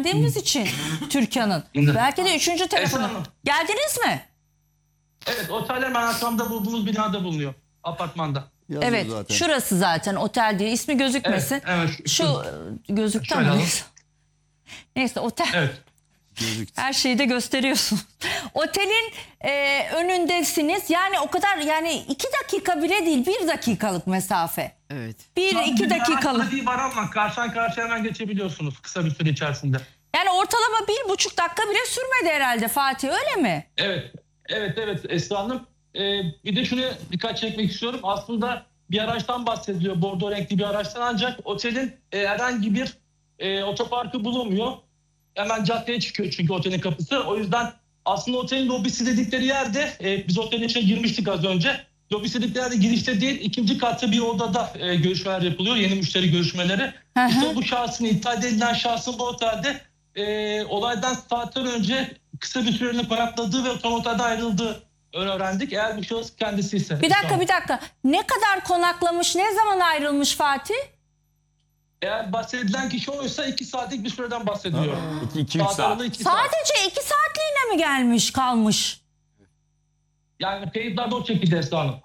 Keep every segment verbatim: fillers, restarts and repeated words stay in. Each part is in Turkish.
öğrendiğimiz için Türkan'ın. Belki de üçüncü telefonu. Esra Hanım. Geldiniz mi? Evet, otel hemen arkamda bulduğumuz binada bulunuyor. Apartmanda. Yazıyor Evet, zaten. şurası zaten otel diye ismi gözükmesin. Evet, evet, şu- Şu e, gözükten Şöyle mi? alalım. Neyse otel. Evet. Gözüktü. Her şeyi de gösteriyorsun. Otelin e, önündesiniz. Yani o kadar yani iki dakika bile değil, bir dakikalık mesafe. Evet. Bir iki dakikalık. Bir var ama karşıdan karşıya hemen geçebiliyorsunuz kısa bir süre içerisinde. Yani ortalama bir buçuk dakika bile sürmedi herhalde Fatih, öyle mi? Evet, evet, evet Esra Hanım. Ee, bir de şunu dikkat çekmek istiyorum. Aslında bir araçtan bahsediliyor, bordo renkli bir araçtan, ancak otelin e, herhangi bir e, otoparkı bulunmuyor. Hemen caddeye çıkıyor çünkü otelin kapısı. O yüzden aslında otelin lobisi dedikleri yerde, e, biz otelin içine girmiştik az önce. Lobisi dedikleri yerde girişte değil, ikinci katta bir odada e, görüşmeler yapılıyor, yeni müşteri görüşmeleri. Hı hı. İşte bu şahsın, iddia edilen şahsın bu otelde e, olaydan saatler önce kısa bir süreliğine konakladığı ve otomobilde ayrıldığı öğrendik. Eğer bu şahıs kendisi ise. Bir dakika bir dakika. Ne kadar konaklamış, ne zaman ayrılmış Fatih? Eğer bahsedilen kişi oysa iki saatlik bir süreden bahsediyor. iki üç Saat saat. aralığı iki saat. Sadece iki saatliğine mi gelmiş, kalmış? Yani kayıtlarda o şekilde Esra Hanım.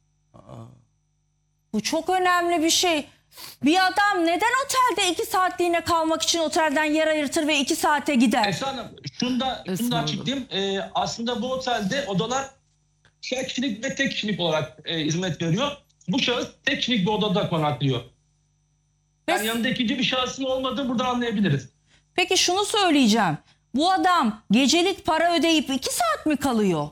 Bu çok önemli bir şey. Bir adam neden otelde iki saatliğine kalmak için otelden yer ayırtır ve iki saate gider? Esra Hanım şunu da, şunu da açıklayayım. Ee, aslında bu otelde odalar tek kişilik ve tek kişilik olarak e, hizmet veriyor. Bu şahıs tek kişilik bir odada konaklıyor. Yani Ve- yanında ikinci bir şahsın olmadığı buradan anlayabiliriz. Peki şunu söyleyeceğim. Bu adam gecelik para ödeyip iki saat mi kalıyor?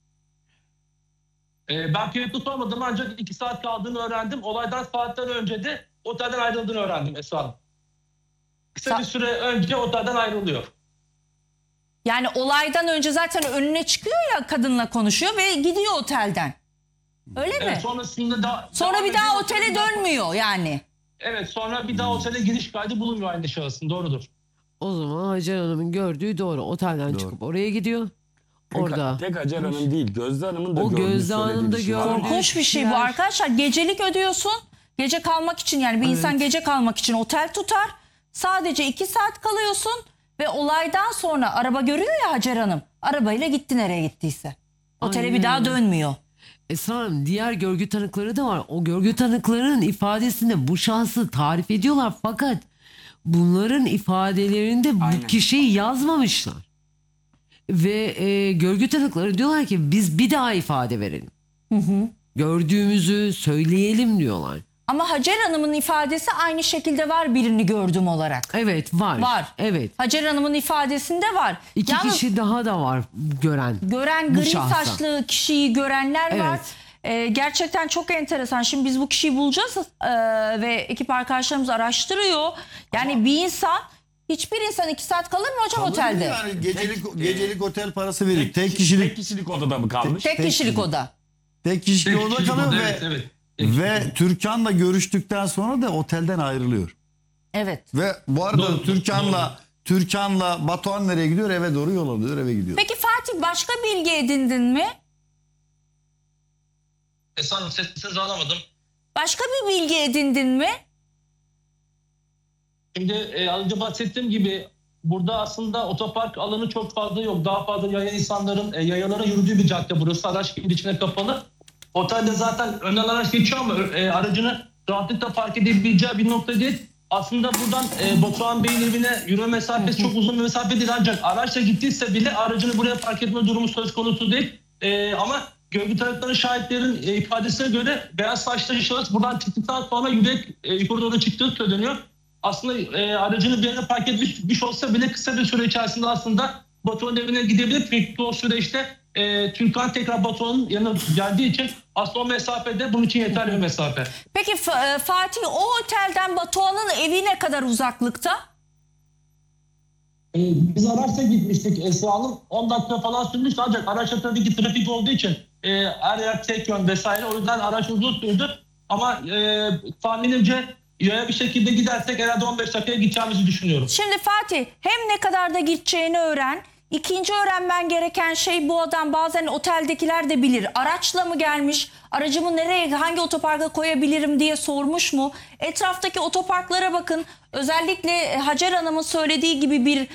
Ee, ben fiyatı sormadım ancak iki saat kaldığını öğrendim. Olaydan saatler önce de otelden ayrıldığını öğrendim Esra Hanım. Kısa Sa- bir süre önce otelden ayrılıyor. Yani olaydan önce zaten önüne çıkıyor ya, kadınla konuşuyor ve gidiyor otelden. Öyle mi? Evet, sonrasında da Sonra devam bir daha ediyor, otele otelden- dönmüyor yani. Evet, sonra bir daha otele giriş kaydı bulunmuyor aynı şahısın. Doğrudur. O zaman Hacer Hanım'ın gördüğü doğru. Otelden Doğru. çıkıp oraya gidiyor. Tek, Orada. tek Hacer Hanım değil, Gözde Hanım'ın da O gördüğü, Gözde söylediği Hanım da bir şey var. gördü. Korkunç bir şey bu kişiler- arkadaşlar. Gecelik ödüyorsun. Gece kalmak için, yani bir insan gece kalmak için otel tutar. Sadece iki saat kalıyorsun ve olaydan sonra araba görüyor ya Hacer Hanım. Arabayla gitti nereye gittiyse. Otele Aynen bir daha öyle. dönmüyor. Esra Hanım, diğer görgü tanıkları da var. O görgü tanıklarının ifadesinde bu şahsı tarif ediyorlar. Fakat bunların ifadelerinde Aynen. bu kişiyi yazmamışlar. Ve e, görgü tanıkları diyorlar ki biz bir daha ifade verelim. Gördüğümüzü söyleyelim diyorlar. Ama Hacer Hanım'ın ifadesi aynı şekilde var, birini gördüm olarak. Evet var. Var. Evet. Hacer Hanım'ın ifadesinde var. İki Yalnız kişi daha da var gören. gören, bu gri şahsa. saçlı kişiyi görenler var. Evet. Ee, gerçekten çok enteresan. Şimdi biz bu kişiyi bulacağız ee, ve ekip arkadaşlarımız araştırıyor. Yani bir insan, hiçbir insan iki saat kalır mı hocam Kalır mı otelde? Yani gecelik, Tek- gecelik otel parası verip tek Tek kişilik Tek kişilik odada mı kalmış? Tek tek kişilik kişilik. oda. tek kişilik orada Tek kalıyor kişilik ve oda, evet, evet. Tek ve Türkan'la görüştükten sonra da otelden ayrılıyor. Evet. Ve bu arada Doğru, Türkan'la Türkan'la Batuhan nereye gidiyor? Eve doğru yol alıyor, eve gidiyor. Peki Fatih, başka bilgi edindin mi? Esra Hanım, sesinizi alamadım. Başka bir bilgi edindin mi? Şimdi e, az önce bahsettiğim gibi burada aslında otopark alanı çok fazla yok. Daha fazla yayan insanların e, yayalara yürüdüğü bir cadde burası. Araç girişine kapalı. Otelde zaten önden araç geçiyor ama e, aracını rahatlıkla park edebileceği bir nokta değil. Aslında buradan e, Batuhan Bey'in evine yürüme mesafesi çok uzun bir mesafe değil, ancak araçla gittiyse bile aracını buraya park etme durumu söz konusu değil. E, ama görgü tanıkları, şahitlerin e, ifadesine göre beyaz saçlı şahıs buradan çıktıktan sonra yürek e, yukarı doğru çıktığı söyleniyor. Aslında e, aracını bir yere park etmiş olsa bile kısa bir süre içerisinde aslında Batuhan'ın evine gidebilir. Peki o süreçte e, Türkan tekrar Batuhan'ın yanına geldiği için aslında o mesafede bunun için yeterli bir mesafe. Peki F- e, Fatih, o otelden Batuhan'ın evi ne kadar uzaklıkta? E, biz araçla gitmiştik Esra Hanım. on dakika falan sürmüştü, ancak araçta tabii ki trafik olduğu için e, her yer tek yön vesaire. O yüzden araç uzun sürdü. Ama e, tahminimce yaya bir şekilde gidersek herhalde on beş dakikaya gideceğimizi düşünüyorum. Şimdi Fatih, hem ne kadar da gideceğini öğren. İkinci öğrenmen gereken şey, bu adam bazen oteldekiler de bilir. Araçla mı gelmiş? Aracımı nereye, hangi otoparka koyabilirim diye sormuş mu? Etraftaki otoparklara bakın. Özellikle Hacer Hanım'ın söylediği gibi bir